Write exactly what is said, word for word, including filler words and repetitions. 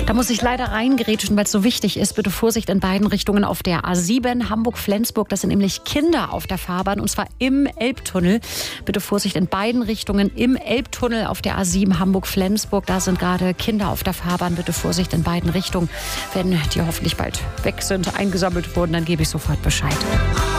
Da muss ich leider reingrätschen, weil es so wichtig ist. Bitte Vorsicht in beiden Richtungen auf der A sieben Hamburg-Flensburg. Das sind nämlich Kinder auf der Fahrbahn und zwar im Elbtunnel. Bitte Vorsicht in beiden Richtungen im Elbtunnel auf der A sieben Hamburg-Flensburg. Da sind gerade Kinder auf der Fahrbahn. Bitte Vorsicht in beiden Richtungen. Wenn die hoffentlich bald weg sind, eingesammelt wurden, dann gebe ich sofort Bescheid.